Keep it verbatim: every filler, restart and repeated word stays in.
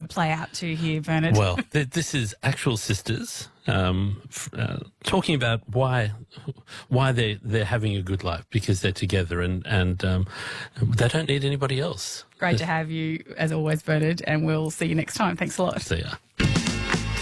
play out to here, Bernard? Well, th- this is actual sisters um, f- uh, talking about why why they they're having a good life, because they're together and and um, they don't need anybody else. Great to have you as always, Bernard, and we'll see you next time. Thanks a lot. See ya.